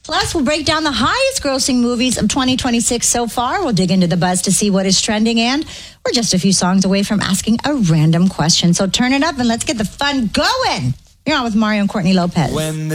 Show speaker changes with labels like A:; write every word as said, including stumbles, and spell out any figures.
A: Plus, we'll break down the highest grossing movies of twenty twenty-six so far. We'll dig into the buzz to see what is trending, and we're just a few songs away from asking a random question. So turn it up and let's get the fun going. You're on with Mario and Courtney Lopez.
B: When the